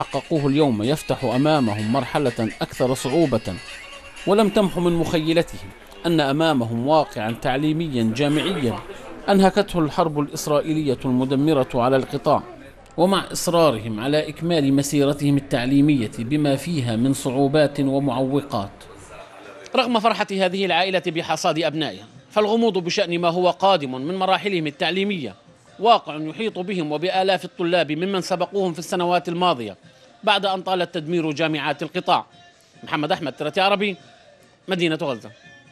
حققوه اليوم يفتح أمامهم مرحلة أكثر صعوبة، ولم تمح من مخيلتهم أن أمامهم واقعا تعليميا جامعيا أنهكته الحرب الإسرائيلية المدمرة على القطاع، ومع إصرارهم على إكمال مسيرتهم التعليمية بما فيها من صعوبات ومعوقات. رغم فرحة هذه العائلة بحصاد أبنائها، فالغموض بشأن ما هو قادم من مراحلهم التعليمية واقع يحيط بهم وبآلاف الطلاب ممن سبقوهم في السنوات الماضية بعد أن طال تدمير جامعات القطاع. محمد أحمد، ترتي عربي، مدينة غزة.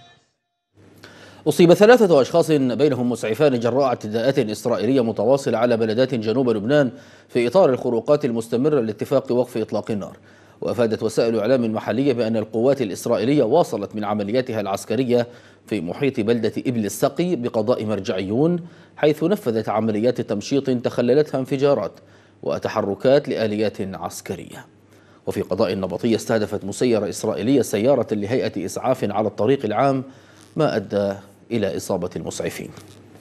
أصيب 3 أشخاص بينهم مسعفان جراء اعتداءات إسرائيلية متواصلة على بلدات جنوب لبنان في إطار الخروقات المستمرة لاتفاق وقف إطلاق النار. وأفادت وسائل إعلام محلية بأن القوات الإسرائيلية واصلت من عملياتها العسكرية في محيط بلدة إبل السقي بقضاء مرجعيون، حيث نفذت عمليات تمشيط تخللتها انفجارات وتحركات لآليات عسكرية. وفي قضاء النبطية استهدفت مسيرة إسرائيلية سيارة لهيئة إسعاف على الطريق العام، ما أدى إلى إصابة المسعفين.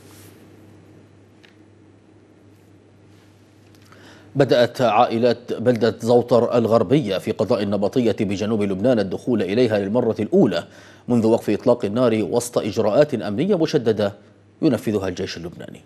بدأت عائلات بلدة زوطر الغربية في قضاء النبطية بجنوب لبنان الدخول إليها للمرة الأولى منذ وقف إطلاق النار وسط إجراءات أمنية مشددة ينفذها الجيش اللبناني.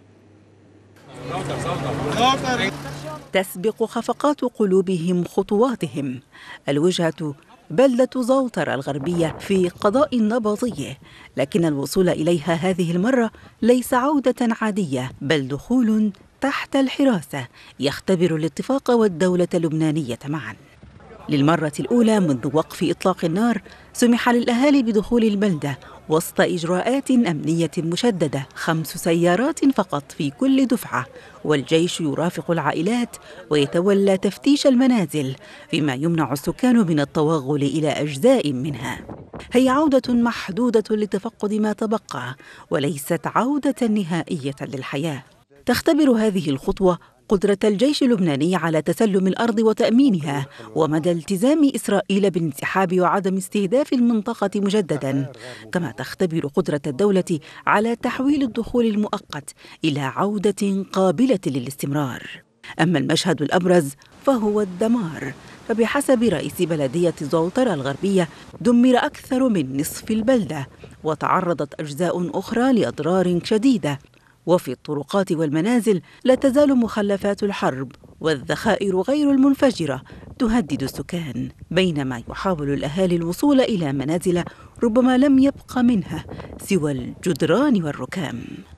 تسبق خفقات قلوبهم خطواتهم. الوجهة بلدة زوطر الغربية في قضاء النبطية، لكن الوصول إليها هذه المرة ليس عودة عادية، بل دخول تحت الحراسة يختبر الاتفاق والدولة اللبنانية معا. للمرة الأولى منذ وقف إطلاق النار سمح للأهالي بدخول البلدة وسط إجراءات أمنية مشددة، 5 سيارات فقط في كل دفعة، والجيش يرافق العائلات ويتولى تفتيش المنازل، فيما يمنع السكان من التوغل إلى أجزاء منها. هي عودة محدودة لتفقد ما تبقى، وليست عودة نهائية للحياة. تختبر هذه الخطوة قدرة الجيش اللبناني على تسلم الأرض وتأمينها، ومدى التزام إسرائيل بالانسحاب وعدم استهداف المنطقة مجدداً، كما تختبر قدرة الدولة على تحويل الدخول المؤقت إلى عودة قابلة للاستمرار. أما المشهد الأبرز فهو الدمار، فبحسب رئيس بلدية زوطر الغربية دمر أكثر من نصف البلدة، وتعرضت أجزاء أخرى لأضرار شديدة. وفي الطرقات والمنازل لا تزال مخلفات الحرب والذخائر غير المنفجرة تهدد السكان، بينما يحاول الأهالي الوصول إلى منازل ربما لم يبق منها سوى الجدران والركام.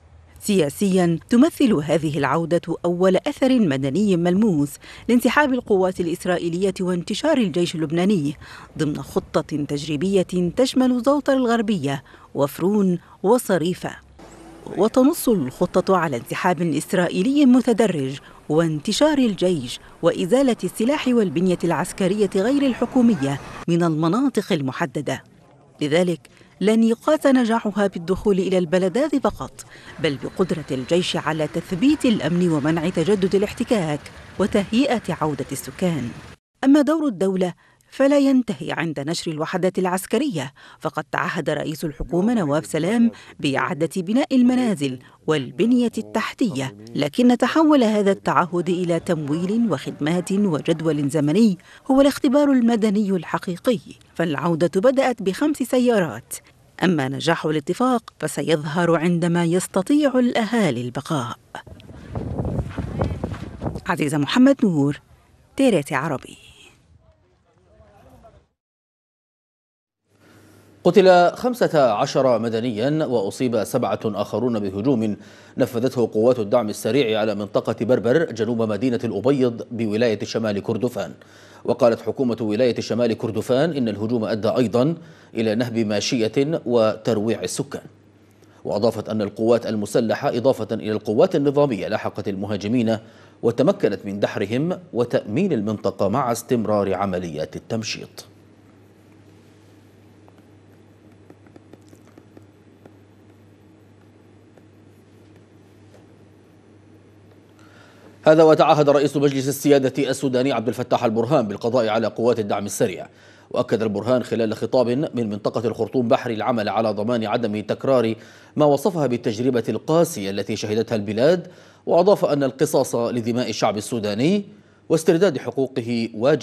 سياسياً تمثل هذه العودة أول أثر مدني ملموس لانسحاب القوات الإسرائيلية وانتشار الجيش اللبناني ضمن خطة تجريبية تشمل زوطر الغربية وفرون وصريفة. وتنص الخطة على انسحاب إسرائيلي متدرج وانتشار الجيش وإزالة السلاح والبنية العسكرية غير الحكومية من المناطق المحددة. لذلك لن يقاس نجاحها بالدخول إلى البلدات فقط، بل بقدرة الجيش على تثبيت الأمن ومنع تجدد الاحتكاك وتهيئة عودة السكان. أما دور الدولة فلا ينتهي عند نشر الوحدات العسكرية، فقد تعهد رئيس الحكومة نواف سلام بإعادة بناء المنازل والبنية التحتية، لكن تحول هذا التعهد إلى تمويل وخدمات وجدول زمني هو الاختبار المدني الحقيقي. فالعودة بدأت ب5 سيارات، أما نجاح الاتفاق فسيظهر عندما يستطيع الأهالي البقاء. عزيزة محمد نور، تيرتي عربي. قتل 15 مدنيا وأصيب 7 آخرون بهجوم نفذته قوات الدعم السريع على منطقة بربر جنوب مدينة الأبيض بولاية شمال كردفان. وقالت حكومة ولاية شمال كردفان إن الهجوم أدى أيضا إلى نهب ماشية وترويع السكان. وأضافت أن القوات المسلحة إضافة إلى القوات النظامية لاحقت المهاجمين وتمكنت من دحرهم وتأمين المنطقة مع استمرار عمليات التمشيط. هذا وتعهد رئيس مجلس السيادة السوداني عبد الفتاح البرهان بالقضاء على قوات الدعم السريع. وأكد البرهان خلال خطاب من منطقة الخرطوم بحري العمل على ضمان عدم تكرار ما وصفها بالتجربة القاسية التي شهدتها البلاد، وأضاف أن القصاص لدماء الشعب السوداني واسترداد حقوقه واجب